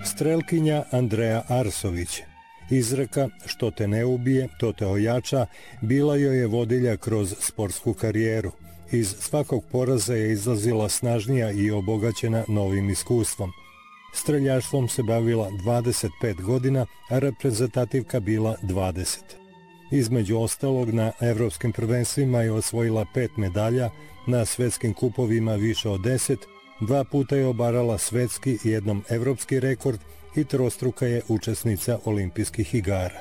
Strelkinja Andreja Arsović. Izreka "što te ne ubije, to te ojača" bila joj je vodilja kroz sportsku karijeru. Iz svakog poraza je izlazila snažnija i obogaćena novim iskustvom. Streljaštvom se bavila 25 godina, a reprezentativka bila 20. Između ostalog, na evropskim prvenstvima je osvojila 5 medalja, na svetskim kupovima više od 10, 2 puta je obarala svetski i jednom evropski rekord i trostruka je učesnica olimpijskih igara.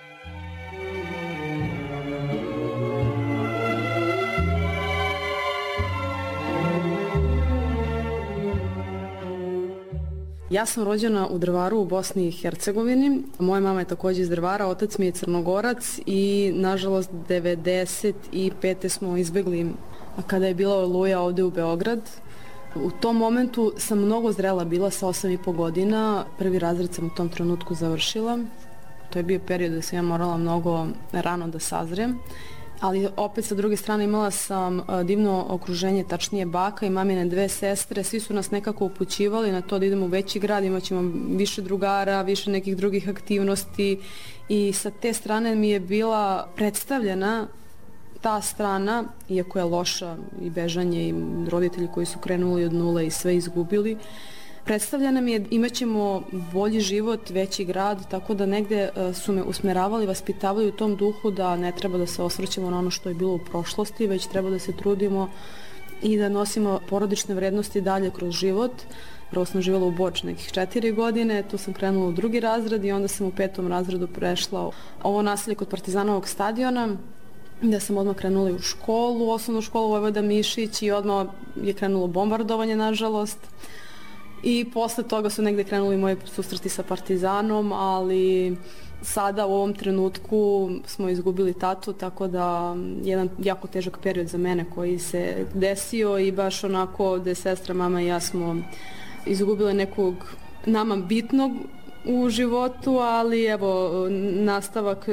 Ja sam rođena u Drvaru u Bosni i Hercegovini. Moja mama je također iz Drvara, otac mi je Crnogorac i nažalost 95. smo izbjegli kada je bila Oluja ovdje u Beograd. U tom momentu sam mnogo zrela bila sa 8,5 godina. Prvi razred sam u tom trenutku završila. To je bio period da sam ja morala mnogo rano da sazrijem. Ali opet sa druge strane imala sam divno okruženje, tačnije baka i mamine 2 sestre. Svi su nas nekako upućivali na to da idemo u veći grad, imat ćemo više drugara, više nekih drugih aktivnosti. I sa te strane mi je bila predstavljena ta strana, iako je loša i bežanje i roditelji koji su krenuli od nule i sve izgubili, predstavljena mi je imat ćemo bolji život, veći grad, tako da negde su me usmeravali, vaspitavali u tom duhu da ne treba da se osvrćemo na ono što je bilo u prošlosti, već treba da se trudimo i da nosimo porodične vrednosti dalje kroz život. Prvo sam živjela u Boč nekih 4 godine, tu sam krenula u 2. razred i onda sam u 5. razredu prešla ovo naselje kod Partizanovog stadiona, gdje sam odmah krenula u školu, osnovnu školu Vojvoda Mišić i odmah je krenulo bombardovanje, nažalost. I posle toga su negde krenuli moji susreti sa Partizanom, ali sada u ovom trenutku smo izgubili tatu, tako da jedan jako težak period za mene koji se desio i baš onako gde sestra, mama i ja smo izgubile nekog nama bitnog u životu, ali evo nastavak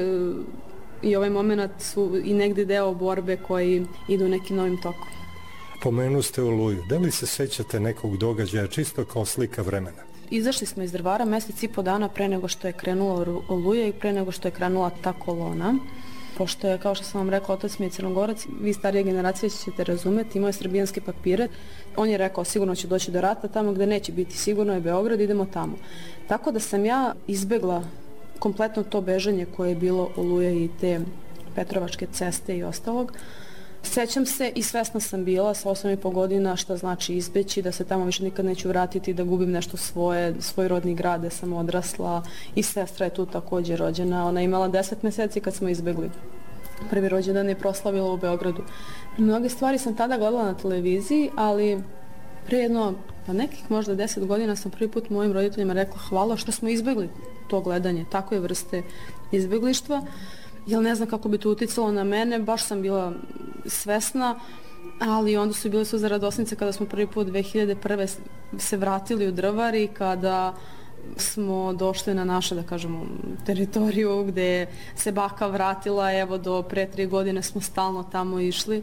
i ovaj moment su i negde deo borbe koji idu nekim novim tokom. Pomenu ste Oluju. Da li se sećate nekog događaja čisto kao slika vremena? Izašli smo iz Drvara 1,5 mjeseca dana pre nego što je krenula Oluja i pre nego što je krenula ta kolona. Pošto je, kao što sam vam rekla, otac mi je Crnogorac, vi starije generacije ćete razumeti, imao je srbijanske papire. On je rekao sigurno će doći do rata, tamo gde neće biti sigurno je Beograd, idemo tamo. Tako da sam ja izbegla kompletno to bežanje koje je bilo Oluja i te Petrovačke ceste i ostalog. Sećam se i svesna sam bila sa 8,5 godina šta znači izbeći, da se tamo više nikad neću vratiti, da gubim nešto svoje, svoj rodni grad, da sam odrasla i sestra je tu također rođena. Ona je imala 10 mjeseci kad smo izbegli. Prvi rođendan je proslavila u Beogradu. Mnoge stvari sam tada gledala na televiziji, ali prije jedno, pa nekih možda 10 godina sam prvi put mojim roditeljima rekla hvala što smo izbegli to gledanje, takve vrste izbeglištva. Jer ne znam kako bi to uticalo na mene, baš sam bila svesna, ali onda su bile suze radosnice kada smo prvi put 2001. se vratili u Drvar i kada smo došli na naše, da kažemo, teritoriju gde se baka vratila, evo do pre 3 godine smo stalno tamo išli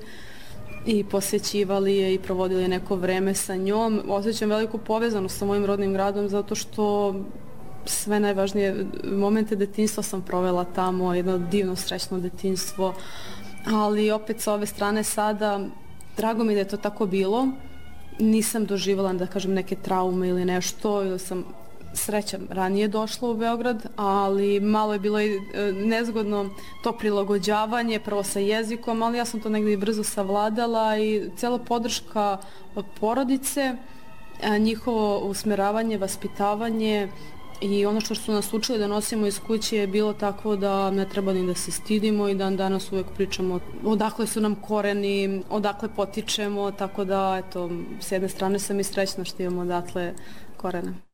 i posjećivali je i provodili neko vreme sa njom. Osjećam veliku povezanost sa mojim rodnim gradom zato što sve najvažnije momente detinjstva sam provela tamo, jedno divno, srećno detinjstvo, ali opet sa ove strane sada, drago mi da je to tako bilo, nisam doživjela, da kažem, neke traume ili nešto, ili sam sreća ranije došla u Beograd, ali malo je bilo i nezgodno to prilagođavanje, prvo sa jezikom, ali ja sam to negdje brzo savladala i cijela podrška porodice, njihovo usmeravanje, vaspitavanje, i ono što su nas učili da nosimo iz kuće je bilo tako da ne treba ni da se stidimo i dan danas uvijek pričamo odakle su nam koreni, odakle potičemo, tako da eto, s jedne strane sam i srećna što imamo odatle korene.